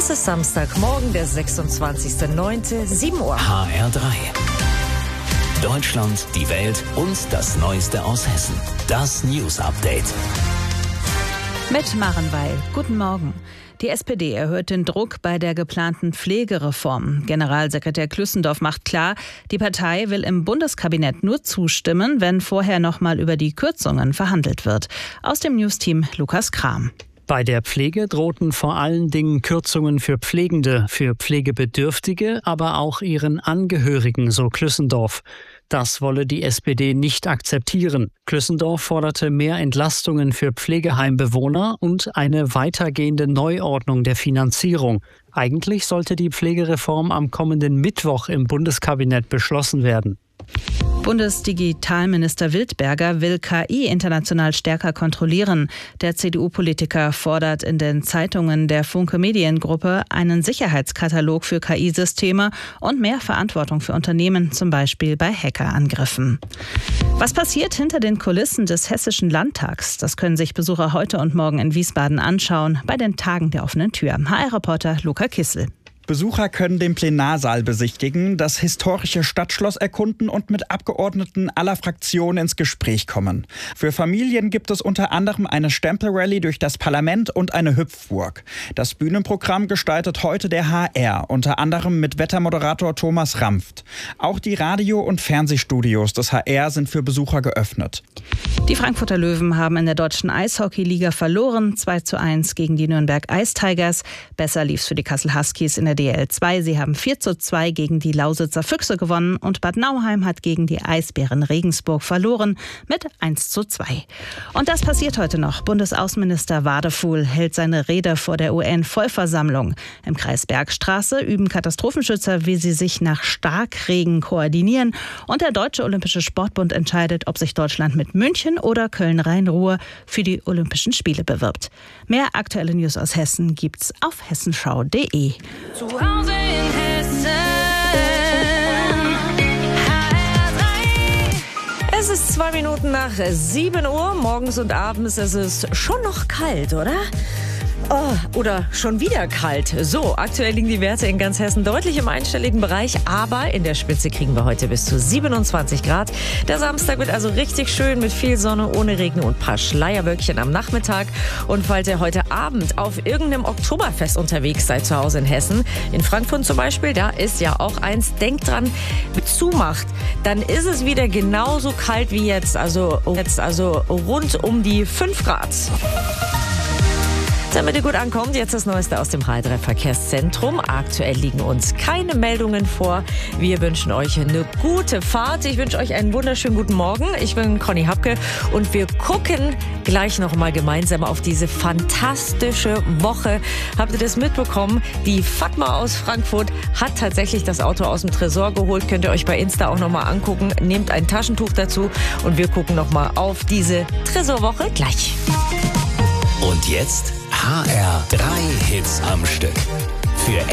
Es ist Samstagmorgen, der 26.09., 7 Uhr. HR3. Deutschland, die Welt und das Neueste aus Hessen. Das News Update. Mit Maren Weil. Guten Morgen. Die SPD erhöht den Druck bei der geplanten Pflegereform. Generalsekretär Klüssendorf macht klar, die Partei will im Bundeskabinett nur zustimmen, wenn vorher noch mal über die Kürzungen verhandelt wird. Aus dem Newsteam Lukas Kram. Bei der Pflege drohten vor allen Dingen Kürzungen für Pflegende, für Pflegebedürftige, aber auch ihren Angehörigen, so Klüssendorf. Das wolle die SPD nicht akzeptieren. Klüssendorf forderte mehr Entlastungen für Pflegeheimbewohner und eine weitergehende Neuordnung der Finanzierung. Eigentlich sollte die Pflegereform am kommenden Mittwoch im Bundeskabinett beschlossen werden. Bundesdigitalminister Wildberger will KI international stärker kontrollieren. Der CDU-Politiker fordert in den Zeitungen der Funke Mediengruppe einen Sicherheitskatalog für KI-Systeme und mehr Verantwortung für Unternehmen, zum Beispiel bei Hackerangriffen. Was passiert hinter den Kulissen des Hessischen Landtags? Das können sich Besucher heute und morgen in Wiesbaden anschauen, bei den Tagen der offenen Tür. HR-Reporter Luca Kissel. Besucher können den Plenarsaal besichtigen, das historische Stadtschloss erkunden und mit Abgeordneten aller Fraktionen ins Gespräch kommen. Für Familien gibt es unter anderem eine Stempelrallye durch das Parlament und eine Hüpfburg. Das Bühnenprogramm gestaltet heute der HR, unter anderem mit Wettermoderator Thomas Rampft. Auch die Radio- und Fernsehstudios des HR sind für Besucher geöffnet. Die Frankfurter Löwen haben in der deutschen Eishockey-Liga verloren, 2:1 gegen die Nürnberg Ice Tigers. Besser lief's für die Kassel Huskies in der DL2. Sie haben 4:2 gegen die Lausitzer Füchse gewonnen und Bad Nauheim hat gegen die Eisbären Regensburg verloren mit 1:2. Und das passiert heute noch. Bundesaußenminister Wadefuhl hält seine Rede vor der UN-Vollversammlung. Im Kreis Bergstraße üben Katastrophenschützer, wie sie sich nach Starkregen koordinieren. Und der Deutsche Olympische Sportbund entscheidet, ob sich Deutschland mit München oder Köln-Rhein-Ruhr für die Olympischen Spiele bewirbt. Mehr aktuelle News aus Hessen gibt's auf hessenschau.de. Zu Hause in Hessen. HR3. Es ist 2 Minuten nach 7 Uhr. Morgens und abends ist es schon noch kalt, oder? Oh, oder schon wieder kalt. So, aktuell liegen die Werte in ganz Hessen deutlich im einstelligen Bereich, aber in der Spitze kriegen wir heute bis zu 27 Grad. Der Samstag wird also richtig schön mit viel Sonne, ohne Regen und ein paar Schleierwölkchen am Nachmittag. Und falls ihr heute Abend auf irgendeinem Oktoberfest unterwegs seid zu Hause in Hessen, in Frankfurt zum Beispiel, da ist ja auch eins, denkt dran, wenn es zumacht, dann ist es wieder genauso kalt wie jetzt, also rund um die 5 Grad. Damit ihr gut ankommt, jetzt das Neueste aus dem HR3 Verkehrszentrum. Aktuell liegen uns keine Meldungen vor. Wir wünschen euch eine gute Fahrt. Ich wünsche euch einen wunderschönen guten Morgen. Ich bin Conny Hapke und wir gucken gleich noch mal gemeinsam auf diese fantastische Woche. Habt ihr das mitbekommen? Die Fatma aus Frankfurt hat tatsächlich das Auto aus dem Tresor geholt. Könnt ihr euch bei Insta auch noch mal angucken. Nehmt ein Taschentuch dazu und wir gucken noch mal auf diese Tresorwoche gleich. Und jetzt HR3 Hits am Stück. Für